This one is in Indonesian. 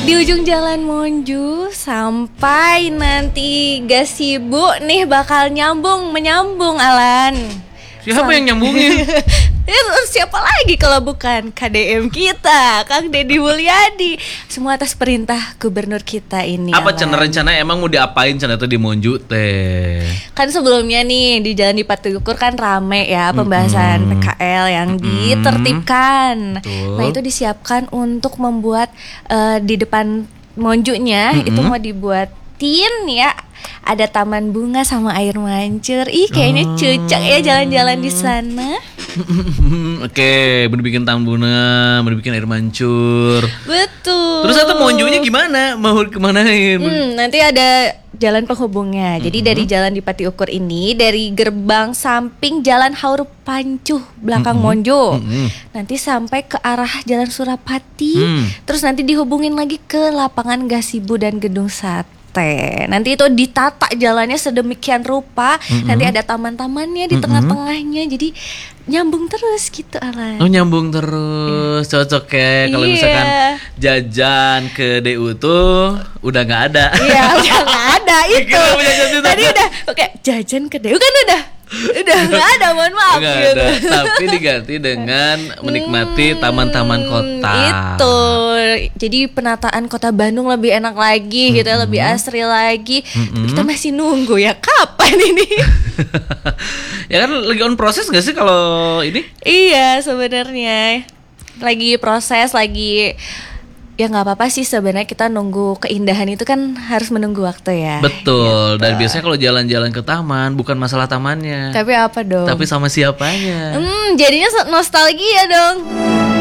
Di ujung jalan Monju sampai nanti Gasibu nih bakal menyambung Alan. Siapa yang nyambungin? Siapa lagi kalau bukan KDM kita, Kang Deddy Mulyadi. Semua atas perintah gubernur kita ini. Apa Alan. rencana emang mau diapain Cen itu di Monju teh? Kan sebelumnya nih di Jalan Dipati-Ukur kan rame ya pembahasan PKL yang ditertibkan. Nah itu disiapkan untuk membuat di depan Monjunya itu mau dibuatin ya. Ada taman bunga sama air mancur. Ih kayaknya cocok ya jalan-jalan di sana. Oke, mau bikin taman bunga, mau bikin air mancur. Betul. Terus atau Monjunya gimana? Mau kemanain? Nanti ada jalan penghubungnya. Jadi dari Jalan Dipati-Ukur ini dari gerbang samping Jalan Haur Pancuh belakang Monjo. Nanti sampai ke arah Jalan Surapati. Terus nanti dihubungin lagi ke lapangan Gasibu dan Gedung Sate. Nanti itu ditata jalannya sedemikian rupa. Nanti ada taman-tamannya di tengah-tengahnya. Jadi nyambung terus gitu Alan. Oh nyambung terus, cocok ya. Kalau misalkan jajan ke DU tuh udah nggak ada. Iya udah nggak ada itu. Tadi udah oke jajan ke DU kan udah nggak ada, mohon maaf nggak gitu. ada. Tapi diganti dengan menikmati taman-taman kota. Itu jadi penataan kota Bandung lebih enak lagi gitu ya, lebih asri lagi. Kita masih nunggu ya kapan ini. Ya kan lagi on proses nggak sih kalau ini? Iya sebenarnya lagi proses lagi. Ya nggak apa-apa sih sebenarnya, kita nunggu keindahan itu kan harus menunggu waktu ya. Betul. Gitu. Dan biasanya kalau jalan-jalan ke taman bukan masalah tamannya, tapi apa dong? tapi sama siapanya. Jadinya nostalgia dong.